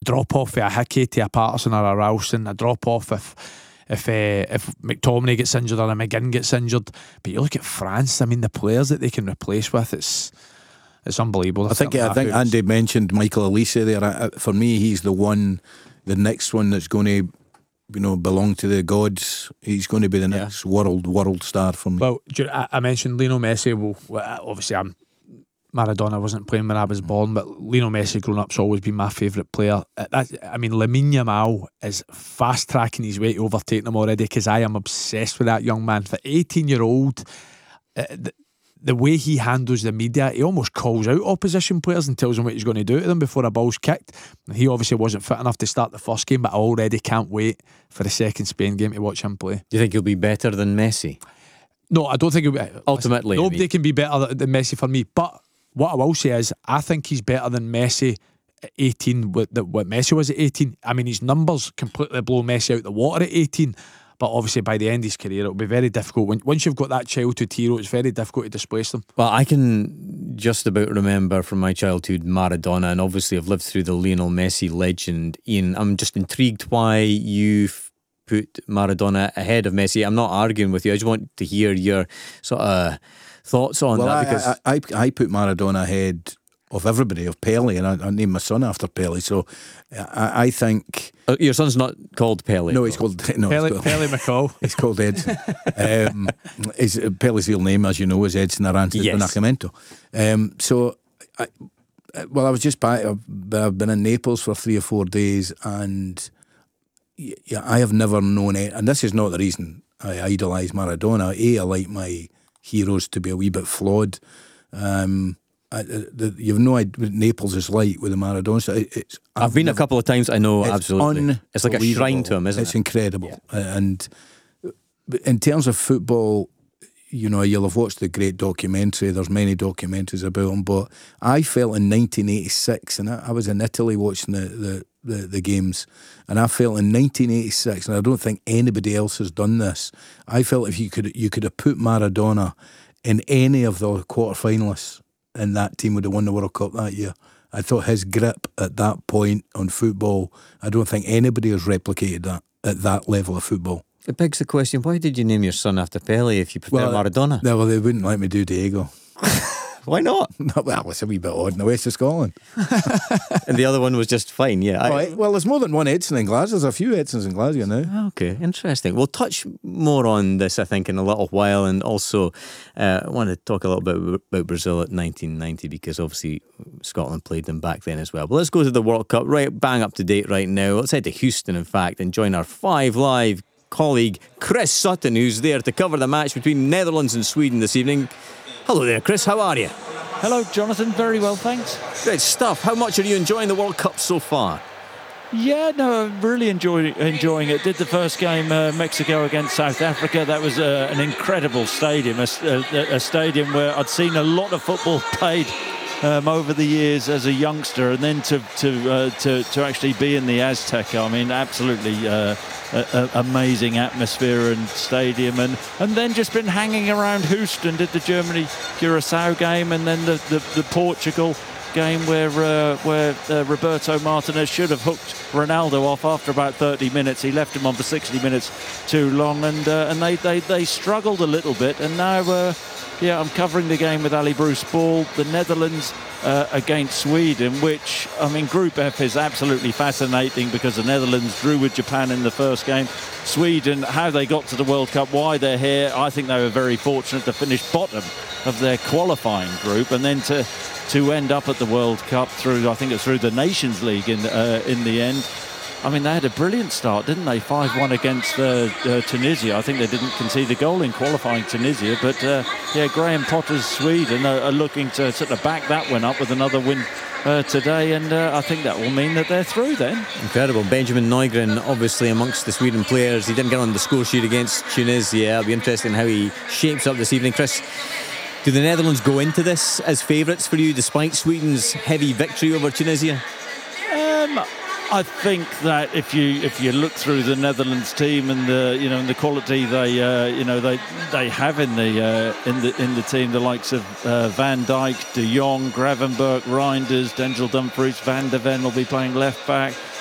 drop off of a Hickey to a Patterson or a Ralston, a drop off if McTominay gets injured or a McGinn gets injured. But you look at France, I mean, the players that they can replace with, it's unbelievable. I think Andy mentioned Michael Elise there. For me, he's the next one that's going to, belong to the gods. He's going to be the next world star for me. Well, I mentioned Lionel Messi. Well, obviously Maradona wasn't playing when I was born, but Lionel Messi growing up's always been my favourite player. Lamine Yamal is fast tracking his way to overtaking him already, because I am obsessed with that young man. For 18-year-old, the way he handles the media, he almost calls out opposition players and tells them what he's going to do to them before a ball's kicked. He obviously wasn't fit enough to start the first game, but I already can't wait for the second Spain game to watch him play. Do you think he'll be better than Messi? No, I don't think he'll be. Ultimately, nobody can be better than Messi for me. But what I will say is, I think he's better than Messi at 18, what Messi was at 18. I mean, his numbers completely blow Messi out the water at 18. But obviously by the end of his career, it'll be very difficult. Once you've got that childhood hero, it's very difficult to displace them. Well, I can just about remember from my childhood Maradona, and obviously I've lived through the Lionel Messi legend. Ian, I'm just intrigued why you've put Maradona ahead of Messi. I'm not arguing with you. I just want to hear your sort of thoughts on that. Because I put Maradona ahead of everybody, of Pele, and I named my son after Pele. So I think your son's not called Pele. No, he's called Pele McCall. He's called Edson. Pele's real name, as you know, is Edson Arantes do Nascimento. I was just back. I've been in Naples for 3 or 4 days, and I have never known it. And this is not the reason I idolise Maradona. I like my heroes to be a wee bit flawed. You've no idea what Naples is like with the Maradona. I've been a couple of times. I know, absolutely. It's like a shrine to him, isn't it? It's incredible. Yeah. And in terms of football, you'll have watched the great documentary. There's many documentaries about him, but I felt in 1986, and I was in Italy watching the games, and I felt in 1986, and I don't think anybody else has done this. I felt if you could have put Maradona in any of the quarterfinalists, and that team would have won the World Cup that year. I thought his grip at that point on football, I don't think anybody has replicated that at that level of football. It begs the question, why did you name your son after Pele if you prefer Maradona? No, well, they wouldn't let me do Diego. Why not? Well, it's a wee bit odd in the west of Scotland. And the other one was just fine, yeah. Well, there's more than one Edson in Glasgow. There's a few Edsons in Glasgow now. Okay, interesting. We'll touch more on this, I think, in a little while. And also, I want to talk a little bit about Brazil at 1990, because obviously Scotland played them back then as well. But let's go to the World Cup, right bang up to date right now. Let's head to Houston, in fact, and join our 5 Live colleague, Chris Sutton, who's there to cover the match between Netherlands and Sweden this evening. Hello there, Chris. How are you? Hello, Jonathan. Very well, thanks. Great stuff. How much are you enjoying the World Cup so far? Yeah, no, I'm really enjoying it. Did the first game, Mexico against South Africa. That was an incredible stadium, a stadium where I'd seen a lot of football played over the years as a youngster, and then to actually be in the Azteca. I mean, absolutely amazing atmosphere and stadium, and then just been hanging around Houston. Did the Germany-Curacao game, and then the Portugal game where Roberto Martinez should have hooked Ronaldo off after about 30 minutes. He left him on for 60 minutes too long, and they struggled a little bit, and now I'm covering the game with Ali Bruce Ball. The Netherlands against Sweden, which, I mean, Group F is absolutely fascinating because the Netherlands drew with Japan in the first game. Sweden, how they got to the World Cup, why they're here, I think they were very fortunate to finish bottom of their qualifying group, and then to end up at the World Cup through the Nations League in the end. I mean, they had a brilliant start, didn't they? 5-1 against Tunisia. I think they didn't concede a goal in qualifying Tunisia. But, Graham Potter's Sweden are looking to sort of back that one up with another win today. And I think that will mean that they're through then. Incredible. Benjamin Neugren, obviously, amongst the Sweden players. He didn't get on the score sheet against Tunisia. It'll be interesting how he shapes up this evening. Chris, do the Netherlands go into this as favourites for you, despite Sweden's heavy victory over Tunisia? I think that if you look through the Netherlands team and the quality they have in the team, the likes of Van Dijk, De Jong, Gravenberch, Reinders, Denzel Dumfries, Van der Ven will be playing left back.